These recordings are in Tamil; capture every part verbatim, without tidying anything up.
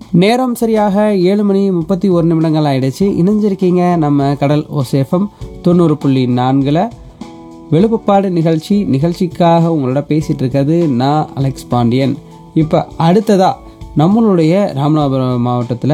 நேரம் சரியாக ஏழு மணி முப்பத்தி ஒரு நிமிடங்கள் ஆயிடுச்சு. இணைஞ்சிருக்கீங்க நம்ம கடல் ஓசேஃபம் தொண்ணூறு புள்ளி நான்கில் வெளுப்புப்பாடு நிகழ்ச்சி. நிகழ்ச்சிக்காக உங்களோட பேசிகிட்டு இருக்கிறது நான் அலெக்ஸ் பாண்டியன். இப்போ அடுத்ததாக நம்மளுடைய ராமநாதபுரம் மாவட்டத்தில்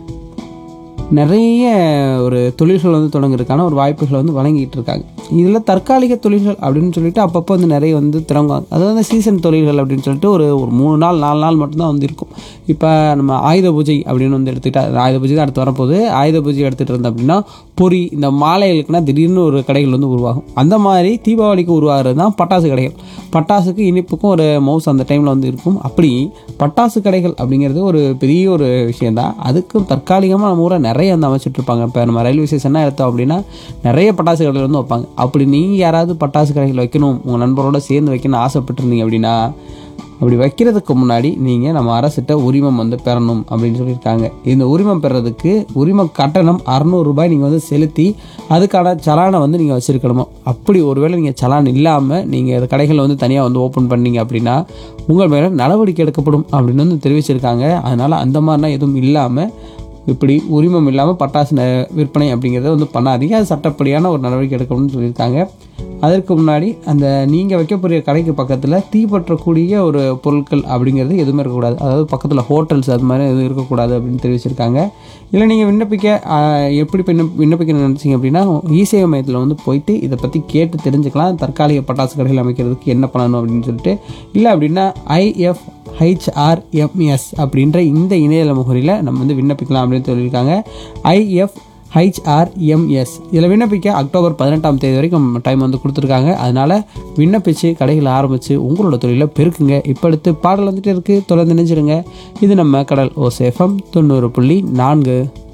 நிறைய ஒரு தொழில்கள் வந்து தொடங்குறதுக்கான ஒரு வாய்ப்புகளை வந்து வழங்கிட்டு இருக்காங்க. இதில் தற்காலிக தொழில்கள் அப்படின்னு சொல்லிட்டு அப்பப்போ வந்து நிறைய வந்து திறங்குவாங்க. அதாவது சீசன் தொழில்கள் அப்படின்னு சொல்லிட்டு ஒரு ஒரு மூணு நாள் நாலு நாள் மட்டும்தான் வந்து இருக்கும். இப்போ நம்ம ஆயுத பூஜை அப்படின்னு வந்து எடுத்துக்கிட்டா, ஆயுத பூஜை தான் அடுத்து வரப்போகுது. ஆயுத பூஜை எடுத்துகிட்டு இருந்தோம் அப்படின்னா பொறி இந்த மாலைகளுக்குன்னா திடீர்னு ஒரு கடைகள் வந்து உருவாகும். அந்த மாதிரி தீபாவளிக்கு உருவாகிறது தான் பட்டாசு கடைகள். பட்டாசுக்கு இனிப்புக்கும் ஒரு மவுஸ் அந்த டைமில் வந்து இருக்கும். அப்படி பட்டாசு கடைகள் அப்படிங்கிறது ஒரு பெரிய ஒரு விஷயந்தான். அதுக்கும் தற்காலிகமாக நம்ம ஊரை நிறைய வந்து அமைச்சிட்டு இருப்பாங்க. இப்போ நம்ம ரயில்வே ஸ்டேஷனாக எடுத்தோம் அப்படின்னா நிறைய பட்டாசு கடைகள் வந்து வைப்பாங்க. அப்படி நீங்கள் யாராவது பட்டாசு கடைகள் வைக்கணும், உங்கள் நண்பரோட சேர்ந்து வைக்கணும்னு ஆசைப்பட்டிருந்தீங்க அப்படின்னா அப்படி வைக்கிறதுக்கு முன்னாடி நீங்கள் நம்ம அரசிட்ட உரிமம் வந்து பெறணும் அப்படின்னு சொல்லியிருக்காங்க. இந்த உரிமம் பெறதுக்கு உரிம கட்டணம் அறநூறு ரூபாய் நீங்கள் வந்து செலுத்தி அதுக்கான சலானை வந்து நீங்கள் வச்சுருக்கணுமோ. அப்படி ஒருவேளை நீங்கள் சலான் இல்லாமல் நீங்கள் அது கடைகளை வந்து தனியாக வந்து ஓப்பன் பண்ணீங்க அப்படின்னா உங்கள் மேலே நடவடிக்கை எடுக்கப்படும் அப்படின்னு வந்து தெரிவிச்சிருக்காங்க. அதனால் அந்த மாதிரிலாம் எதுவும் இல்லாமல் இப்படி உரிமம் இல்லாமல் பட்டாசு விற்பனை அப்படிங்கிறத வந்து பண்ணாதீங்க. அது சட்டப்படியான ஒரு நடவடிக்கை எடுக்கணும்னு சொல்லியிருக்காங்க. அதற்கு முன்னாடி அந்த நீங்கள் வைக்கக்கூடிய கடைக்கு பக்கத்தில் தீப்பற்றக்கூடிய ஒரு பொருட்கள் அப்படிங்கிறது எதுவுமே இருக்கக்கூடாது. அதாவது பக்கத்தில் ஹோட்டல்ஸ் அது மாதிரி எதுவும் இருக்கக்கூடாது அப்படின்னு தெரிவிச்சிருக்காங்க. இல்லை நீங்கள் விண்ணப்பிக்க எப்படி விண்ண விண்ணப்பிக்க நினச்சிங்க அப்படின்னா இசேவை மையத்தில் வந்து போயிட்டு இதை பற்றி கேட்டு தெரிஞ்சுக்கலாம். தற்காலிக பட்டாசு கடைகள் அமைக்கிறதுக்கு என்ன பண்ணணும் அப்படின்னு சொல்லிட்டு. இல்லை அப்படின்னா ஐஎஃப் ஹெச்ஆர்எம்எஸ் அப்படின்ற இந்த இணையதள முகவரியில் நம்ம வந்து விண்ணப்பிக்கலாம் அப்படின்னு சொல்லியிருக்காங்க. ஐஎஃப் ஹெச்ஆர்எம்எஸ் இதில் விண்ணப்பிக்க அக்டோபர் பதினெட்டாம் தேதி வரைக்கும் டைம் வந்து கொடுத்துருக்காங்க. அதனால் விண்ணப்பித்து கடைகளை ஆரம்பித்து உங்களோட தொழிலை பெருக்குங்க. இப்போ அடுத்து பாடல் வந்துட்டு இருக்குது, தொடர்ந்து நினைச்சிருங்க. இது நம்ம கடல் ஓசேஃபம் தொண்ணூறு புள்ளி நான்கு.